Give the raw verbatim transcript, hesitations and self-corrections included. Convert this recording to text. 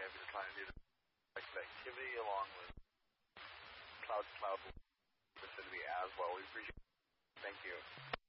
maybe they're trying to do the activity along with cloud to cloud vicinity as well. We appreciate it. Thank you.